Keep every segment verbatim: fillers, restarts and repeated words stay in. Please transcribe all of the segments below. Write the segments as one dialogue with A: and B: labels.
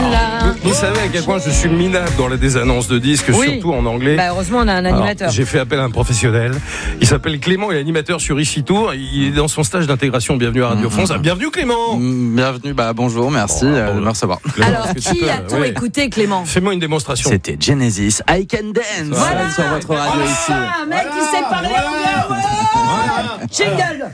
A: là.
B: Vous, vous savez à quel point je suis minable dans les annonces de disques,
A: Oui.
B: surtout en anglais.
A: Bah heureusement, on a un animateur.
B: Alors, j'ai fait appel à un professionnel. Il s'appelle Clément, il est animateur sur Ichitour. Il est dans son stage d'intégration. Bienvenue à Radio
C: Mmh.
B: France. Ah, bienvenue Clément.
C: Mmh, bienvenue, bah bonjour, merci
B: Oh,
C: euh, de me recevoir.
B: Clément,
A: Alors,
B: est-ce que tu
A: qui
B: peux-
A: a-t-on
B: ouais.
A: écouté, Clément?
B: Fais-moi une démonstration.
C: C'était Genesis, I Can Dance,
B: Voilà.
C: sur votre radio ici.
A: Ah, mec, il sait parler anglais. Jingle.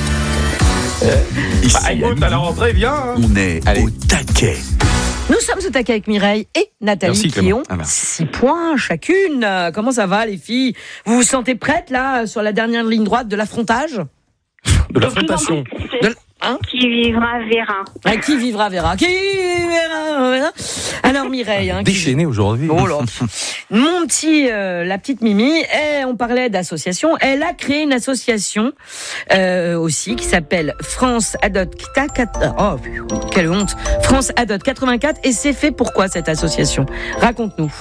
C: Ici,
B: Bah, écoute, à la rentrée, viens. hein.
C: on est
D: Allez.
C: au taquet.
A: Nous sommes au taquet avec Mireille et Nathalie
B: Merci,
A: qui
B: Clément.
A: ont
C: Ah, merci.
A: six points chacune. Euh, Comment ça va, les filles? Vous vous sentez prêtes, là, sur la dernière ligne droite de l'affrontage?
B: De l'affrontation.
A: De- Hein?
E: Qui vivra verra.
A: Ah, qui vivra verra. Qui vivra verra. Alors Mireille, hein, qui-
B: Déchaîné aujourd'hui.
A: Oh là. Mon petit, euh, la petite Mimi, elle, on parlait d'association. Elle a créé une association euh, aussi qui s'appelle France Adot. Oh, quelle honte. France Adot quatre-vingt-quatre. Et c'est fait pourquoi cette association? Raconte-nous.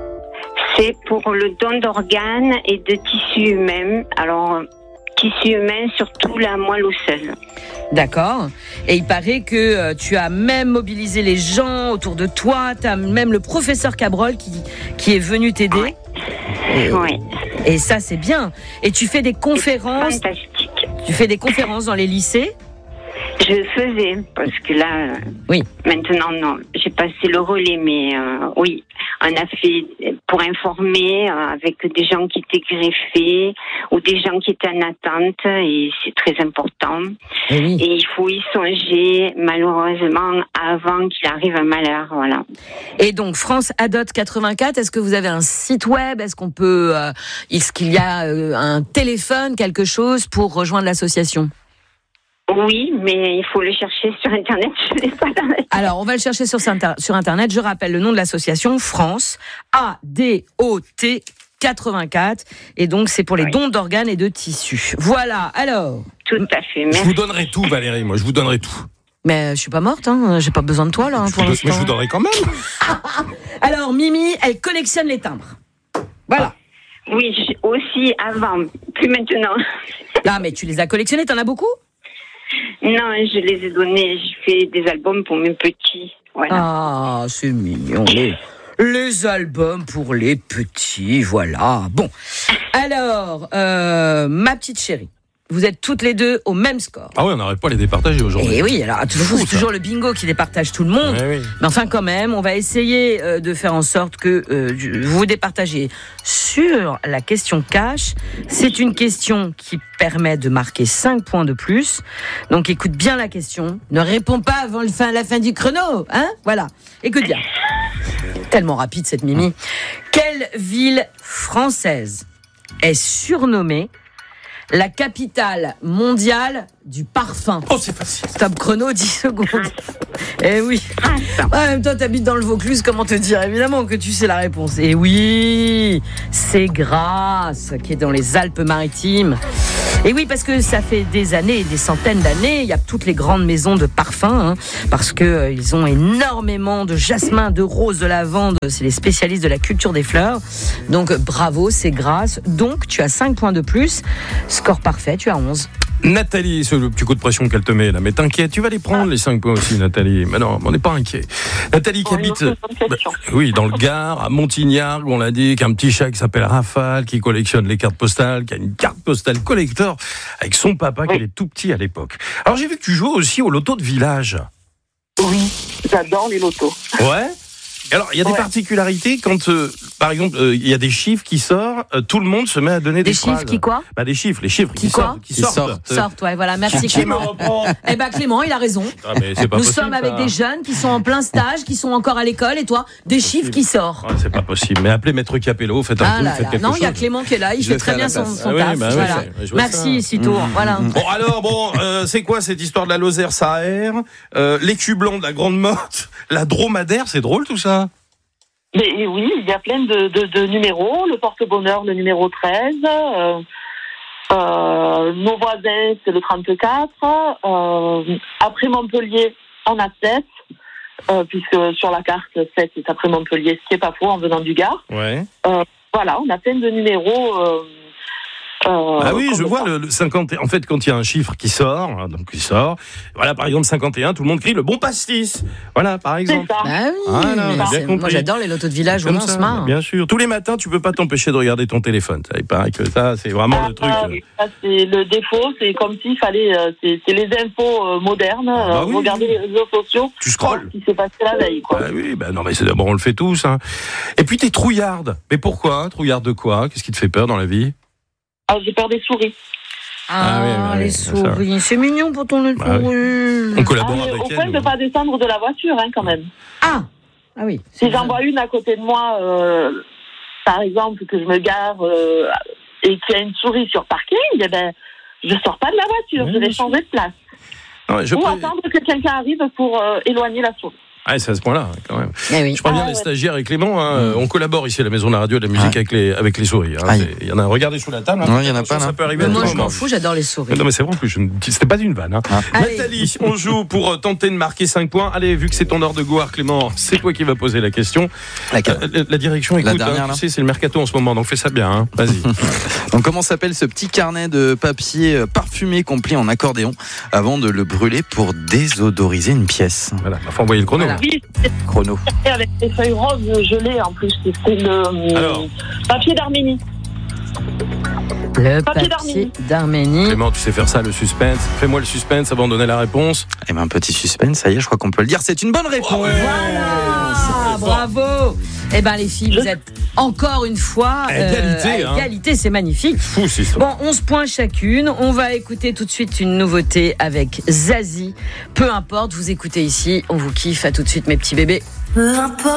E: C'est pour le don d'organes et de tissus humains. Alors, tissus humains, surtout la moelle osseuse.
A: D'accord. Et il paraît que euh, tu as même mobilisé les gens autour de toi. Tu as même le professeur Cabrol qui, qui est venu t'aider. Et,
E: Oui.
A: et ça, c'est bien. Et tu fais des conférences.
E: Fantastique.
A: Tu fais des conférences dans les lycées.
E: Je faisais, parce que là, euh,
A: Oui.
E: maintenant, non. J'ai passé le relais, mais euh, oui, on a fait pour informer euh, avec des gens qui étaient greffés ou des gens qui étaient en attente, et c'est très important.
A: Et oui.
E: Et il faut y songer, malheureusement, avant qu'il arrive un malheur, voilà.
A: Et donc France Adot quatre-vingt-quatre, est-ce que vous avez un site web? Est-ce qu'on peut, euh, est-ce qu'il y a euh, un téléphone, quelque chose pour rejoindre l'association?
E: Oui, mais il faut le chercher sur Internet, je l'ai pas dans la tête.
A: Alors, on va le chercher sur, sur Internet. Je rappelle le nom de l'association, France A D O T quatre-vingt-quatre. Et donc, c'est pour les
E: Oui.
A: dons d'organes et de tissus. Voilà, alors.
E: Tout à fait,
B: Je
E: merci.
B: vous donnerai tout, Valérie. Moi, je vous donnerai tout.
A: Mais je suis pas morte, hein. J'ai pas besoin de toi, là, hein,
B: Je
A: pour
B: vous, don- mais je
A: l'instant.
B: vous donnerai quand même.
A: Alors, Mimi, elle collectionne les timbres. Voilà.
E: Oui, je- aussi avant, plus maintenant.
A: Ah, mais tu les as collectionnés, t'en as beaucoup?
E: Non, je les ai donnés, je fais des albums pour mes petits. Voilà.
A: Ah, c'est mignon. Les, les albums pour les petits, voilà. Bon, alors, euh, ma petite chérie, vous êtes toutes les deux au même score.
B: Ah ouais, on n'arrête pas à les départager aujourd'hui.
A: Et oui, alors toujours,
B: fou,
A: c'est
B: ça.
A: toujours le bingo qui départage tout le monde.
B: Ouais, oui.
A: Mais enfin, quand même, on va essayer euh, de faire en sorte que euh, vous vous départagez sur la question cash. C'est une question qui permet de marquer cinq points de plus. Donc, écoute bien la question. Ne réponds pas avant le fin, la fin du chrono. Hein, voilà. Écoute bien. Tellement rapide, cette Mimi. Quelle ville française est surnommée la capitale mondiale du parfum?
B: Oh, c'est facile.
A: Stop chrono, dix secondes. Eh oui.
E: Attends.
A: En même temps, t'habites dans le Vaucluse, comment te dire? Évidemment que tu sais la réponse. Et oui, c'est Grasse, qui est dans les Alpes-Maritimes. Et oui, parce que ça fait des années, des centaines d'années, il y a toutes les grandes maisons de parfums, hein, parce que euh, ils ont énormément de jasmin, de rose, de lavande. C'est les spécialistes de la culture des fleurs. Donc bravo, c'est Grasse. Donc tu as cinq points de plus. Score parfait, tu as onze.
B: Nathalie, c'est le petit coup de pression qu'elle te met là, mais t'inquiète, tu vas les prendre les cinq points aussi, Nathalie. Mais non, on n'est pas inquiet. Nathalie qui
E: Bon,
B: habite,
E: une autre question.
B: bah, oui, dans le Gard, à Montignard, on l'a dit, qui a un petit chat qui s'appelle Rafale, qui collectionne les cartes postales, qui a une carte postale collector avec son papa, qui
F: Oui.
B: est tout petit à l'époque. Alors j'ai vu que tu jouais aussi au loto de village.
F: Oui, j'adore les lotos.
B: Ouais. Alors, il y a des
F: Ouais.
B: particularités quand, euh, par exemple, euh, il y a des chiffres qui sortent, euh, tout le monde se met à donner des,
A: Des chiffres
B: phrases.
A: qui quoi?
B: Bah, des chiffres, les chiffres
A: Qui
B: qui,
A: quoi
B: sortent. Qui
C: Qui
B: sortent.
C: sortent.
A: Sorte, ouais, voilà, merci
B: Qui me
A: Clément.
B: reprend.
A: Eh ben Clément, il a raison.
B: Ah, mais c'est pas
A: Nous
B: possible,
A: sommes avec
B: ça.
A: des jeunes qui sont en plein stage, qui sont encore à l'école, et toi, des chiffres qui sortent.
B: Ouais, c'est pas possible. Mais appelez Maître Capello, faites un
A: Ah
B: truc,
A: là
B: faites
A: là.
B: quelque
A: Non, il y a
B: chose.
A: Clément qui est là, il
C: Je
A: fait
C: le
A: très
C: fais à
A: bien
C: la
A: son,
C: place.
A: son
B: Ah oui,
A: taf.
B: bah oui,
A: voilà.
B: je- je vois
A: Merci,
B: ça.
A: Sitour. Voilà.
B: Bon, alors, bon, euh, c'est quoi cette histoire de la Lozère, ça erre euh, L'écu blanc de la Grande Motte, la dromadaire, c'est drôle tout ça?
F: Mais oui, il y a plein de, de, de numéros. Le porte-bonheur, le numéro treize. Euh, euh, nos voisins, c'est le trente-quatre. Euh, après Montpellier, on a sept. Euh, puisque sur la carte, sept est après Montpellier, ce qui n'est pas faux en venant du Gard.
B: Ouais.
F: Euh, voilà, on a plein de numéros euh, Euh,
B: Ah oui, je
F: comme
B: vois
F: ça.
B: le, le cinquante. En fait, quand il y a un chiffre qui sort, hein, donc qui sort, voilà, par exemple cinquante et un, tout le monde crie le bon pastis. Voilà, par
F: C'est
B: exemple.
F: ça.
A: Bah oui,
B: Voilà,
A: mais
B: on a bien
A: c'est-
B: compris.
A: moi j'adore les lotos de village,
B: Comme
A: on
B: ça,
A: se marre.
B: bien sûr. Tous les matins, tu peux pas t'empêcher de regarder ton téléphone. Ça, il paraît que ça, c'est vraiment le truc.
F: Ah,
B: euh,
F: oui, ça, c'est le défaut, c'est comme s'il fallait, euh, c'est, c'est les infos euh, modernes,
B: bah
F: euh,
B: oui.
F: regarder les réseaux sociaux,
B: Tu
F: voir
B: scrolles.
F: ce qui s'est passé la veille, quoi.
B: Bah oui, bah non, mais c'est d'abord on le fait tous. Hein. Et puis t'es trouillarde. Mais pourquoi trouillarde de quoi? Qu'est-ce qui te fait peur dans la vie?
F: Ah, j'ai peur des souris.
A: Ah,
B: Ah oui, bah
A: les
B: oui, ça.
A: souris, c'est mignon pour ton les
B: Bah oui.
A: souris.
B: On collabore
F: Ah, mais
B: avec
F: au
B: elle.
F: point de ne pas descendre de la voiture, hein, quand même.
A: Ah, ah oui.
F: Si j'en vois une à côté de moi, euh, par exemple, que je me gare euh, et qu'il y a une souris sur parking, eh ben, je sors pas de la voiture,
B: Oui,
F: je vais
B: bien sûr.
F: changer de place.
B: Non, je
F: Ou
B: pré-
F: attendre que quelqu'un arrive pour euh, éloigner la souris.
B: Ah, c'est à ce point-là, quand même.
A: Eh oui.
B: Je préviens
F: Ah,
B: les
F: ouais.
B: stagiaires et Clément, hein,
C: Mm.
B: on collabore ici à la Maison de la Radio et de la musique
C: Ouais.
B: avec, les, avec les souris. hein.
C: Aïe.
B: C'est- Il y en a un, regardez sous la table. hein.
C: Ouais, il y en a
B: Attention,
C: pas, là.
B: Ça peut arriver
A: Mais
B: à
A: moi
B: tout
A: je m'en
B: moment.
A: fous, j'adore les souris.
B: Non mais c'est vrai, en plus, je ne- c'était pas une vanne. Hein.
A: Allez.
B: Nathalie, on joue pour euh, tenter de marquer cinq points. Allez, vu que c'est ton heure de gloire, Clément, c'est toi qui vas poser la question.
C: Laquelle
B: Euh, la, la direction,
C: La
B: écoute,
C: dernière,
B: hein,
C: là.
B: tu sais, c'est le mercato en ce moment, donc fais ça bien. Hein. Vas-y.
C: Donc, comment s'appelle ce petit carnet de papier euh, parfumé qu'on plie en accordéon avant de le brûler pour désodoriser une pièce?
B: Voilà, il faut envoyer le chrono.
A: Voilà.
F: Oui,
C: Chrono.
F: c'est avec des feuilles roses gelées en plus. C'est le euh,
B: Alors.
F: papier d'Arménie.
A: Le
F: Papier
A: papier d'Arménie.
B: Clément, tu sais faire ça, le suspense. Fais-moi le suspense avant de donner la réponse.
C: Eh ben, petit suspense, ça y est, je crois qu'on peut le dire. C'est une bonne réponse.
A: Voilà, bravo. Eh ben les filles, vous êtes encore une fois
B: Égalité,
A: à
B: hein.
A: égalité, c'est magnifique.
B: Fou, c'est ça.
A: Bon, onze points chacune. On va écouter tout de suite une nouveauté avec Zazie. Peu importe, vous écoutez ici, on vous kiffe. À tout de suite, mes petits bébés.
D: Peu importe.